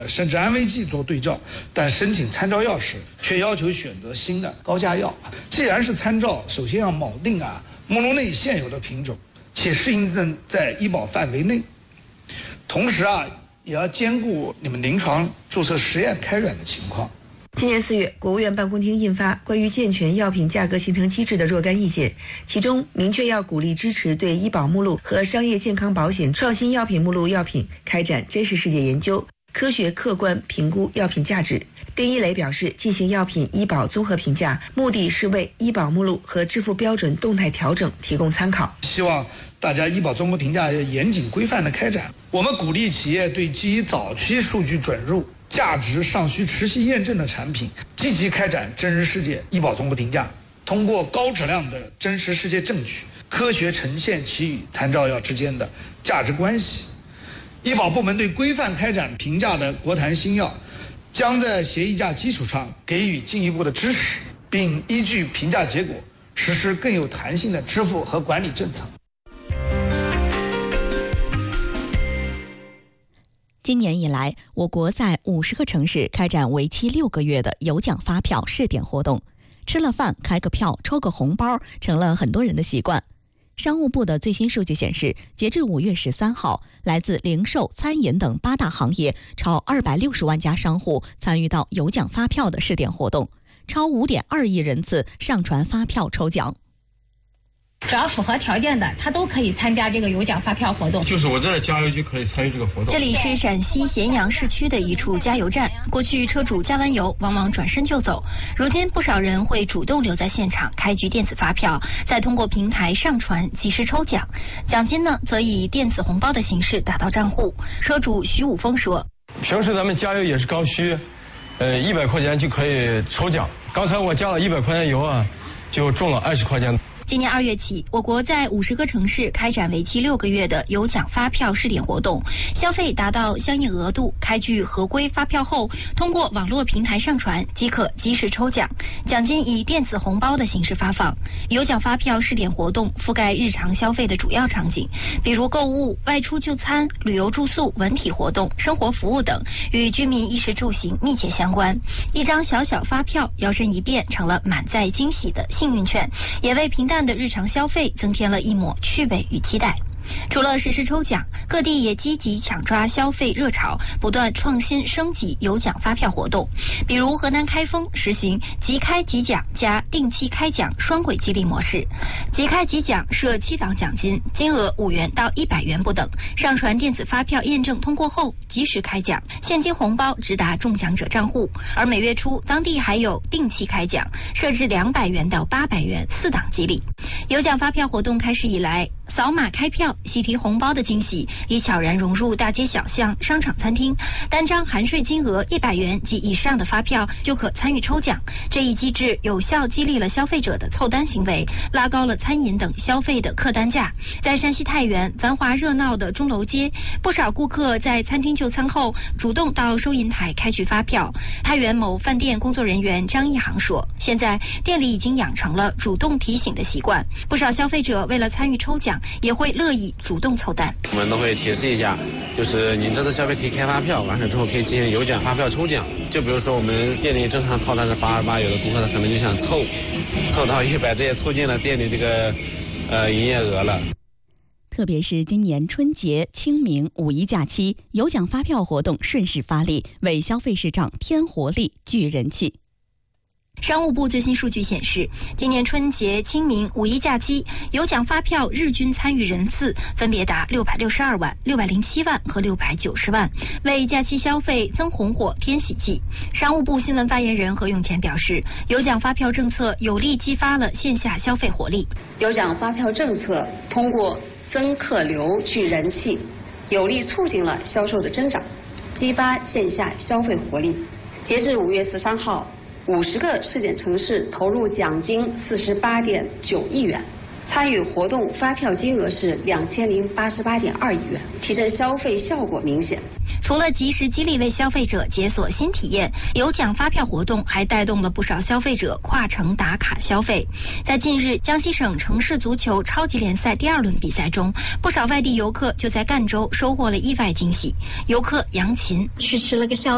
甚至安慰剂做对照，但申请参照药时却要求选择新的高价药。既然是参照，首先要铆定目录内现有的品种，且适应症在医保范围内。同时也要兼顾你们临床注册实验开展的情况。 今年4月，国务院办公厅印发关于健全药品价格形成机制的若干意见，其中明确要鼓励支持对医保目录和商业健康保险创新药品目录药品开展真实世界研究，科学客观评估药品价值。丁一磊表示，进行药品医保综合评价，目的是为医保目录和支付标准动态调整提供参考。 希望大家医保综合评价要严谨规范的开展。我们鼓励企业对基于早期数据准入、价值尚需持续验证的产品，积极开展真实世界医保综合评价，通过高质量的真实世界证据，科学呈现其与参照药之间的价值关系。医保部门对规范开展评价的国谈新药，将在协议价基础上给予进一步的支持，并依据评价结果实施更有弹性的支付和管理政策。 今年以来，我国在50个城市开展为期6个月的有奖发票试点活动，吃了饭开个票抽个红包成了很多人的习惯。商务部的最新数据显示，截至5月13号，来自零售、餐饮等8大行业超260万家商户参与到有奖发票的试点活动，超5.2亿人次上传发票抽奖。 只要符合条件的，他都可以参加这个有奖发票活动。 就是我在这加油就可以参与这个活动。 这里是陕西咸阳市区的一处加油站，过去车主加完油往往转身就走，如今不少人会主动留在现场开具电子发票，再通过平台上传及时抽奖，奖金呢则以电子红包的形式打到账户。车主徐武峰说：“ 平时咱们加油也是刚需，100块钱就可以抽奖。刚才我加了100块钱油就中了20块钱。” 今年2月起，我国在50个城市开展为期6个月的有奖发票试点活动，消费达到相应额度，开具合规发票后，通过网络平台上传即可及时抽奖，奖金以电子红包的形式发放。有奖发票试点活动覆盖日常消费的主要场景，比如购物、外出就餐、旅游住宿、文体活动、生活服务等，与居民衣食住行密切相关。一张小小发票摇身一变成了满载惊喜的幸运券，也为平淡的日常消费增添了一抹趣味与期待。除了实施抽奖，各地也积极抢抓消费热潮，不断创新升级有奖发票活动。比如河南开封实行即开即奖加定期开奖双轨激励模式，即开即奖设7档奖金，金额5元到100元不等，上传电子发票验证通过后及时开奖，现金红包直达中奖者账户。而每月初，当地还有定期开奖，设置200元到800元4档激励。有奖发票活动开始以来，扫码开票、喜提红包的惊喜已悄然融入大街小巷、商场餐厅。单张含税金额100元及以上的发票就可参与抽奖。这一机制有效激励了消费者的凑单行为，拉高了餐饮等消费的客单价。在山西太原繁华热闹的钟楼街，不少顾客在餐厅就餐后主动到收银台开具发票。太原某饭店工作人员张一航说：“现在店里已经养成了主动提醒的习惯，不少消费者为了参与抽奖，也会乐意主动凑单。 我们都会提示一下，就是您这次消费可以开发票，完事之后可以进行有奖发票抽奖。就比如说我们店里正常套餐是88，有的顾客他可能就想凑到100，这也凑进了店里这个营业额了。 特别是今年春节、清明、五一假期，有奖发票活动顺势发力，为消费市场添活力、聚人气。 商务部最新数据显示，今年春节、清明、五一假期有奖发票日均参与人次分别达662万、607万和690万，为假期消费增红火、添喜气。商务部新闻发言人何永前表示，有奖发票政策有力激发了线下消费活力。 有奖发票政策通过增客流、聚人气，有力促进了销售的增长，激发线下消费活力。截至5月13号，50个试点城市投入奖金48.9亿元，参与活动发票金额是2088.2亿元，提振消费效果明显。 除了及时激励为消费者解锁新体验，有奖发票活动还带动了不少消费者跨城打卡消费。在近日江西省城市足球超级联赛第2轮比赛中，不少外地游客就在赣州收获了意外惊喜。游客杨琴去吃了个宵